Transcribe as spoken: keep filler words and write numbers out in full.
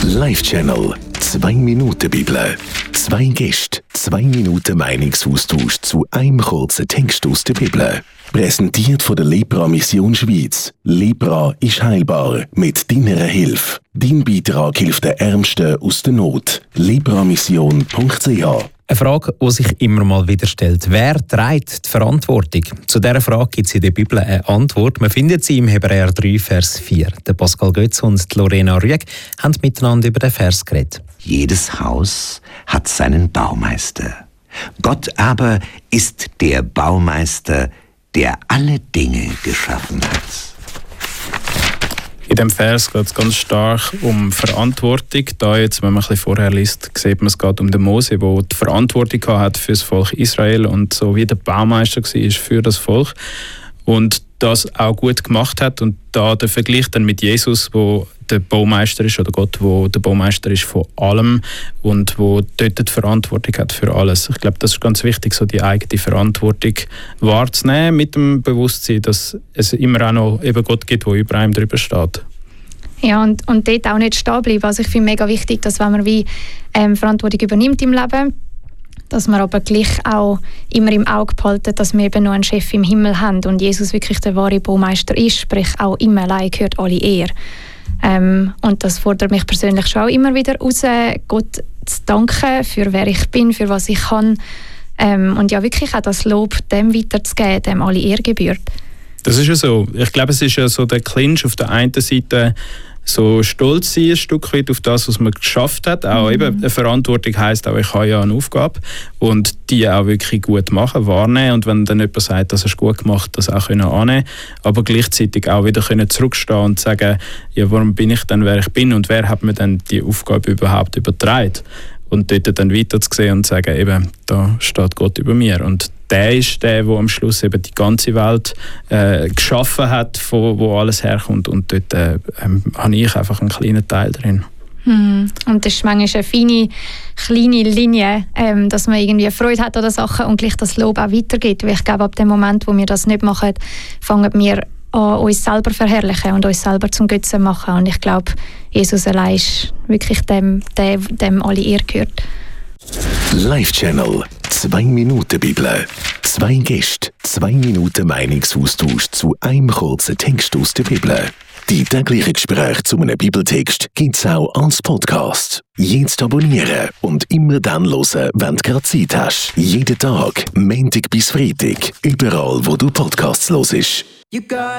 Live-Channel. Zwei Minuten Bibel. Zwei Gäste, zwei Minuten Meinungsaustausch zu einem kurzen Text aus der Bibel. Präsentiert von der Lepra Mission Schweiz. Lepra ist heilbar mit deiner Hilfe. Dein Beitrag hilft den Ärmsten aus der Not. lepramission punkt c h. Eine Frage, die sich immer mal wieder stellt. Wer trägt die Verantwortung? Zu dieser Frage gibt es in der Bibel eine Antwort. Man findet sie im Hebräer drei, Vers vier. Der Pascal Götz und Lorena Rüegg haben miteinander über den Vers geredet. Jedes Haus hat seinen Baumeister. Gott aber ist der Baumeister, der alle Dinge geschaffen hat. In diesem Vers geht es ganz stark um Verantwortung. Da jetzt, wenn man ein bisschen vorher liest, sieht man, es geht um den Mose, der die Verantwortung hat für das Volk Israel und so wie der Baumeister war für das Volk und das auch gut gemacht hat. Und da der Vergleich dann mit Jesus, wo der Baumeister ist, oder Gott, wo der Baumeister ist von allem und wo dort die Verantwortung hat für alles. Ich glaube, das ist ganz wichtig, so die eigene Verantwortung wahrzunehmen, mit dem Bewusstsein, dass es immer auch noch eben Gott gibt, der über einem drüber steht. Ja, und, und dort auch nicht stehen bleiben. Also ich finde mega wichtig, dass wenn man wie ähm, Verantwortung übernimmt im Leben, dass man aber gleich auch immer im Auge behalten, dass wir eben noch einen Chef im Himmel haben und Jesus wirklich der wahre Baumeister ist, sprich auch ihm allein gehört alle Ehre. Ähm, und das fordert mich persönlich schon auch immer wieder raus, Gott zu danken für wer ich bin, für was ich kann ähm, und ja wirklich auch das Lob dem weiterzugeben, dem alle Ehre gebührt. Das ist ja so. Ich glaube, es ist ja so der Clinch auf der einen Seite, so stolz sein ein Stück weit auf das, was man geschafft hat. Auch mhm. eben eine Verantwortung heisst auch, ich habe ja eine Aufgabe und die auch wirklich gut machen, wahrnehmen und wenn dann jemand sagt, das hast du gut gemacht, das auch können annehmen, aber gleichzeitig auch wieder können zurückstehen und sagen, ja, warum bin ich denn, wer ich bin und wer hat mir denn die Aufgabe überhaupt übertragen? Und dort dann weiter zu sehen und zu sagen, eben, da steht Gott über mir. Und der ist der, der am Schluss eben die ganze Welt äh, geschaffen hat, von wo alles herkommt. Und dort äh, ähm, habe ich einfach einen kleinen Teil drin. Hm. Und das ist manchmal eine feine, kleine Linie, ähm, dass man irgendwie Freude hat an den Sachen und gleich das Lob auch weitergibt. Weil ich glaube, ab dem Moment, wo wir das nicht machen, fangen wir an, uns selber verherrlichen und uns selber zum Götzen machen. Und ich glaube, Jesus allein ist wirklich dem, dem, dem alle Ehre gehört. Live-Channel. Zwei Minuten Bibel. Zwei Gäste, zwei Minuten Meinungsaustausch zu einem kurzen Text aus der Bibel. Die täglichen Gespräche zu einem Bibeltext gibt es auch als Podcast. Jetzt abonnieren und immer dann hören, wenn du gerade Zeit hast. Jeden Tag, Montag bis Freitag, überall wo du Podcasts hörst.